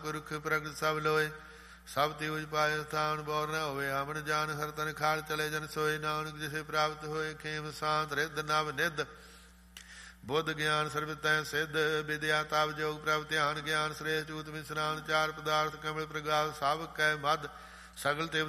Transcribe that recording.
ਪੁਰਖ ਪ੍ਰਗਟ ਸਭ ਲੋਏ। ਸਭ ਤੇ ਉਜ ਪਾਏ ਸਥਾਨ ਬੋਰ ਨ ਹੋਵੇ। ਅਮਨ ਜਾਨ ਹਰ ਤਨ ਖਾਲ ਚਲੇ ਜਨ ਸੋਏ। ਨਾਨਕ ਜਿਸੇ ਪ੍ਰਾਪਤ ਹੋਏ ਖੇਮ ਸਾਂਤ ਰਿੱਧ ਨਵ ਨਿਧ। ਬੁੱਧ ਗਿਆਨ ਸਰਬ ਤੈ ਸਿੱਧ। ਵਿਦਿਆ ਤਪ ਜੋਗ ਪ੍ਰਭ ਧਿਆਨ ਗਿਆਨ ਸ੍ਰੇਸ਼ਟ ਊਤ ਵਿਸਰਾਮ। ਚਾਰ ਪਦਾਰਥ ਕਮਲ ਪ੍ਰਗਾਵ ਸਭ ਕੈ ਮਦ। ਸਗਲ ਤਿਵ